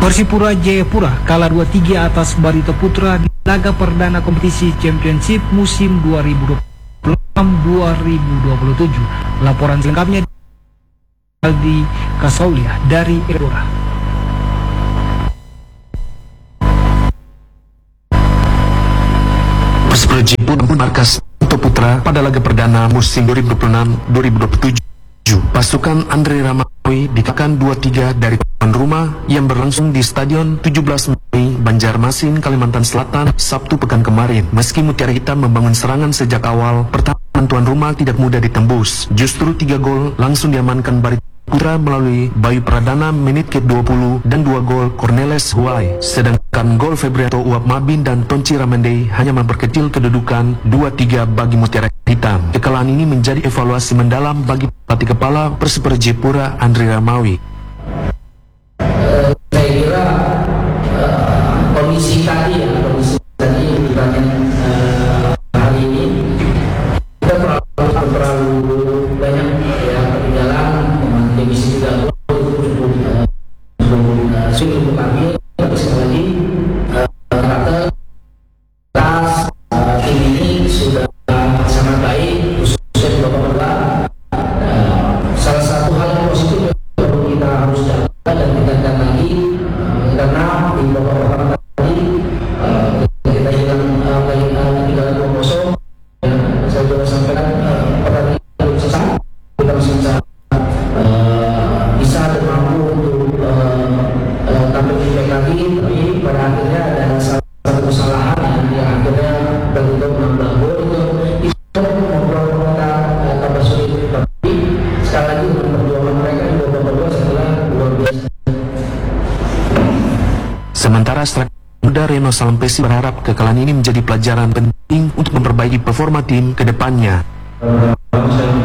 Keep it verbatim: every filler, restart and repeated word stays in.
Persipura Jayapura kalah dua tiga atas Barito Putra di laga perdana kompetisi Championship musim dua ribu dua puluh enam dua ribu dua puluh tujuh. Laporan selengkapnya Aldi Kasaulia dari Jayapura. Persipura Jayapura markas Barito Putra pada laga perdana musim dua ribu dua puluh enam dua ribu dua puluh tujuh. Pasukan Andre Ramawi dikalahan dua tiga dari tuan rumah yang berlangsung di Stadion tujuh belas Mei, Banjarmasin, Kalimantan Selatan, Sabtu pekan kemarin. Meski Mutiara Hitam membangun serangan sejak awal, pertahanan tuan rumah tidak mudah ditembus. Justru tiga gol langsung diamankan Barito Putra melalui Bayu Pradana menit ke dua puluh dan dua gol Cornelis Huay. Sedangkan gol Febriato Uap Mabin dan Tonci Ramende hanya memperkecil kedudukan dua tiga bagi Mutiara Hitam. Kekalahan ini menjadi evaluasi mendalam bagi pelatih kepala Persipura Jayapura Andre Ramawi. Uh, saya kira uh, kondisi tadi ya, kondisi tadi bukannya uh, hari ini kita terlalu, terlalu banyak ya ketinggalan. Demisi juga cukup cukup cukup kami, tapi sekali lagi karakter tas tim ini sudah sangat baik, khususnya di babak kedua. Salah satu hal yang positif yang kita harus jaga dan tingkatkan lagi, karena di babak pertama tadi kita hilang ketinggalan dua kosong. Saya juga sampaikan pertandingan belum selesai, kita masih bisa bisa dan mampu untuk tampil di baik lagi, tapi pada akhirnya ada satu kesalahan yang akhirnya tertutup menambah gol itu itu membuat kita tambah sulit. Tapi sekali lagi untuk perjuangan mereka di babak kedua setelah luar biasa. Sementara striker muda Reno Salampesi berharap kekalahan ini menjadi pelajaran penting untuk memperbaiki performa tim ke depannya. Uh,